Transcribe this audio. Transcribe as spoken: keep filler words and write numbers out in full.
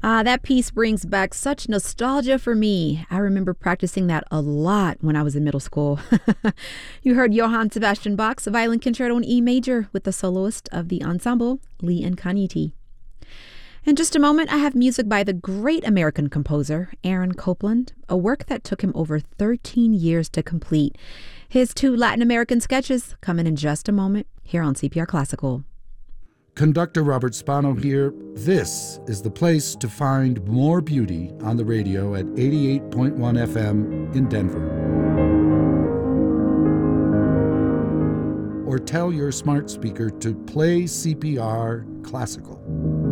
Ah, that piece brings back such nostalgia for me. I remember practicing that a lot when I was in middle school. You heard Johann Sebastian Bach's Violin Concerto in E major with the soloist of the ensemble, Lee Incogniti. In just a moment, I have music by the great American composer, Aaron Copland, a work that took him over thirteen years to complete. His two Latin American sketches coming in just a moment here on C P R Classical. Conductor Robert Spano here. This is the place to find more beauty on the radio at eighty-eight point one F M in Denver. Or tell your smart speaker to play C P R Classical.